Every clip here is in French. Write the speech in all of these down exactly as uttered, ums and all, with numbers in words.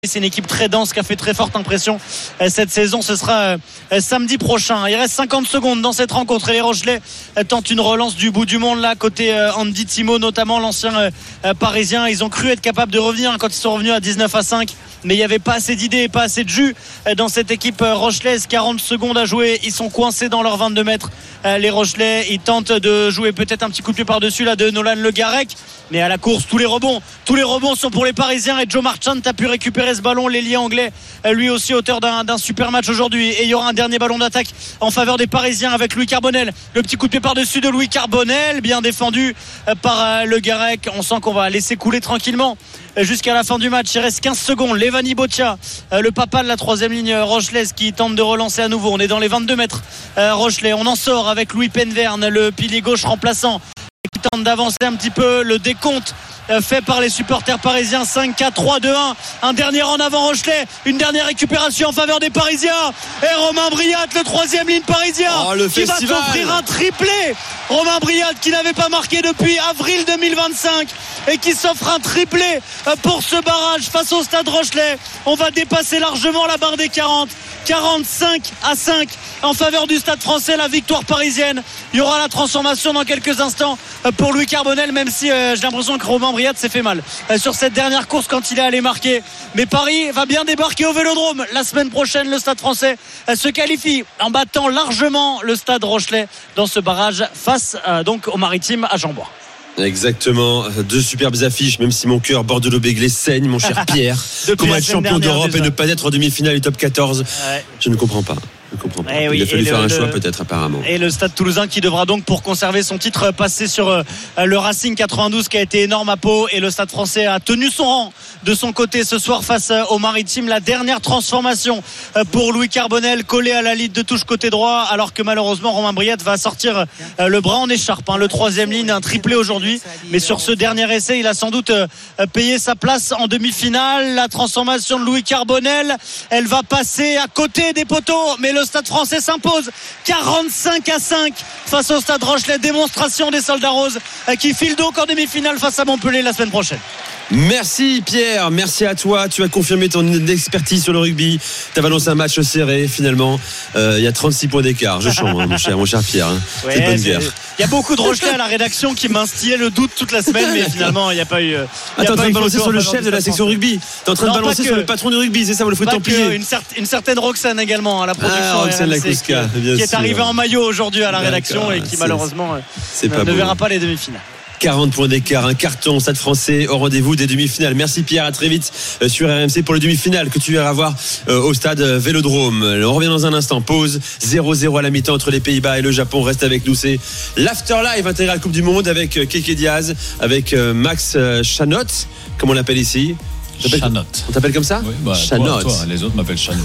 C'est une équipe très dense qui a fait très forte impression cette saison. Ce sera samedi prochain. Il reste cinquante secondes dans cette rencontre et les Rochelais tentent une relance du bout du monde là côté Andy Thimo, notamment l'ancien parisien. Ils ont cru être capables de revenir quand ils sont revenus à dix-neuf à cinq, mais il n'y avait pas assez d'idées, pas assez de jus dans cette équipe rochelaise. quarante secondes à jouer, ils sont coincés dans leurs vingt-deux mètres. Les Rochelais, ils tentent de jouer peut-être un petit coup de pied par-dessus là de Nolan Le Garec, mais à la course tous les rebonds tous les rebonds sont pour les Parisiens et Joe Marchand a pu récupérer ce ballon. L'ailier anglais, lui aussi auteur d'un, d'un super match aujourd'hui, et il y aura un dernier ballon d'attaque en faveur des Parisiens avec Louis Carbonel. Le petit coup de pied par-dessus de Louis Carbonel, bien défendu par Le Garec. On sent qu'on va laisser couler tranquillement jusqu'à la fin du match. Il reste quinze secondes. Levani Boccia, le papa de la troisième ligne rochelaise, qui tente de relancer à nouveau. On est dans les vingt-deux mètres Rochelais. On en sort avec Louis Penverne, le pilier gauche remplaçant, qui tente d'avancer un petit peu. Le décompte fait par les supporters parisiens. Cinq, quatre, trois, deux, un. Un dernier en avant Rochelais. Une dernière récupération en faveur des Parisiens. Et Romain Briat, le troisième ligne parisien, oh, le qui festival. va s'offrir un triplé. Romain Briat qui n'avait pas marqué depuis avril deux mille vingt-cinq et qui s'offre un triplé pour ce barrage face au Stade Rochelais. On va dépasser largement la barre des quarante. quarante-cinq à cinq en faveur du Stade Français, la victoire parisienne. Il y aura la transformation dans quelques instants pour Louis Carbonel, même si euh, j'ai l'impression que Romain Briat s'est fait mal euh, sur cette dernière course quand il est allé marquer. Mais Paris va bien débarquer au Vélodrome la semaine prochaine. Le Stade Français euh, se qualifie en battant largement le Stade Rochelais dans ce barrage face euh, donc au Maritime à Jean-Bois. Exactement, deux superbes affiches, même si mon cœur Bordeaux-Béglé saigne, mon cher Pierre. Comment être champion d'Europe déjà, et ne pas être en demi-finale du top quatorze, ouais. Je ne comprends pas. Je comprends pas. Oui, il a fallu faire le, un le, choix peut-être apparemment. Et le Stade Toulousain qui devra donc, pour conserver son titre, passer sur euh, le Racing quatre-vingt-douze qui a été énorme à Pau. Et le Stade Français a tenu son rang de son côté ce soir face euh, au Maritime. La dernière transformation euh, pour Louis Carbonel, collé à la ligne de touche côté droit, alors que malheureusement Romain Briat va sortir euh, le bras en écharpe, hein, le troisième ligne, un triplé aujourd'hui, mais sur ce dernier essai il a sans doute euh, payé sa place en demi-finale. La transformation de Louis Carbonel, elle va passer à côté des poteaux, mais le Stade Français s'impose quarante-cinq à cinq face au Stade Rochelais. Démonstration des Soldats Roses qui filent donc en demi-finale face à Montpellier la semaine prochaine. Merci Pierre, merci à toi. Tu as confirmé ton expertise sur le rugby. Tu as balancé un match serré finalement. Euh, il y a trente-six points d'écart. Je chante, hein, mon, cher, mon cher Pierre. Hein. Ouais, c'est bonne guerre. Il y a beaucoup de Rochelais à la rédaction qui m'instillaient le doute toute la semaine, mais finalement il n'y a pas eu. Ah, t'es en train de balancer sur le chef de la section rugby. T'es en train non, de balancer sur le patron du rugby, c'est ça, vous le faites templier. Une, cer- une certaine Roxane également à la production. Ah, Roxane Lacusca, qui, qui est arrivée en maillot aujourd'hui à la rédaction. D'accord, et qui c'est, malheureusement c'est ne, ne verra pas les demi-finales. quarante points d'écart, un carton Stade Français au rendez-vous des demi-finales. Merci Pierre, à très vite sur R M C pour le demi-finale que tu vas voir au stade Vélodrome. On revient dans un instant, pause zéro zéro à la mi-temps entre les Pays-Bas et le Japon. Reste avec nous, c'est l'Afterlife intégrale Coupe du Monde avec Keke Diaz, avec Max Chanot, comme on l'appelle ici. Chanot. On t'appelle comme ça? Oui, bah, Chanot. Toi, toi, les autres m'appellent Chanot.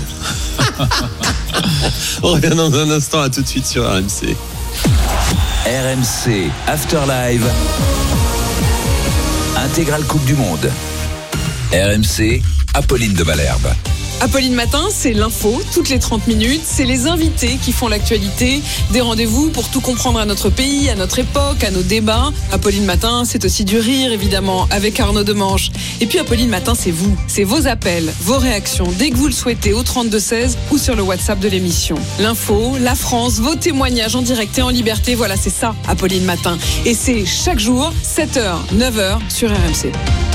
On revient dans un instant, à tout de suite sur R M C. R M C Afterlife intégrale Coupe du Monde. R M C, Apolline de Malherbe. Apolline Matin, c'est l'info, toutes les trente minutes. C'est les invités qui font l'actualité. Des rendez-vous pour tout comprendre à notre pays, à notre époque, à nos débats. Apolline Matin, c'est aussi du rire, évidemment, avec Arnaud Demanche. Et puis Apolline Matin, c'est vous. C'est vos appels, vos réactions, dès que vous le souhaitez, au trente-deux seize ou sur le WhatsApp de l'émission. L'info, la France, vos témoignages en direct et en liberté. Voilà, c'est ça, Apolline Matin. Et c'est chaque jour, sept heures, neuf heures, sur R M C.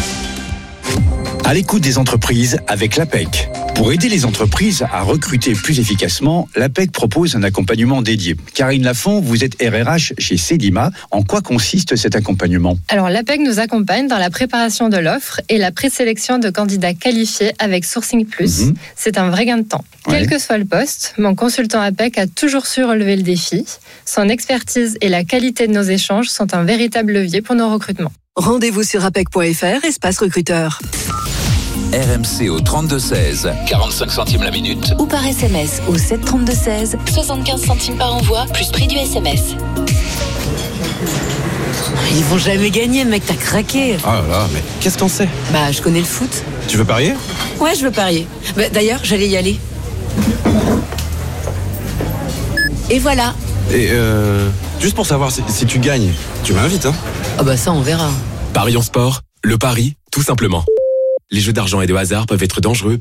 À l'écoute des entreprises avec l'A P E C. Pour aider les entreprises à recruter plus efficacement, l'A P E C propose un accompagnement dédié. Karine Lafont, vous êtes R R H chez Cedima. En quoi consiste cet accompagnement ? Alors, l'A P E C nous accompagne dans la préparation de l'offre et la présélection de candidats qualifiés avec Sourcing Plus. Mmh. C'est un vrai gain de temps. Ouais. Quel que soit le poste, mon consultant A P E C a toujours su relever le défi. Son expertise et la qualité de nos échanges sont un véritable levier pour nos recrutements. Rendez-vous sur apec point f r, espace recruteur. R M C au trente-deux seize, quarante-cinq centimes la minute. Ou par S M S au sept trente-deux seize, soixante-quinze centimes par envoi, plus prix du S M S. Ils vont jamais gagner, mec, t'as craqué. Oh là là, mais qu'est-ce qu'on sait ? Bah, je connais le foot. Tu veux parier ? Ouais, je veux parier. Bah, d'ailleurs, j'allais y aller. Et voilà. Et euh... juste pour savoir si, si tu gagnes, tu m'invites, hein ? Ah bah ça, on verra. Paris en sport, le pari, tout simplement. Les jeux d'argent et de hasard peuvent être dangereux.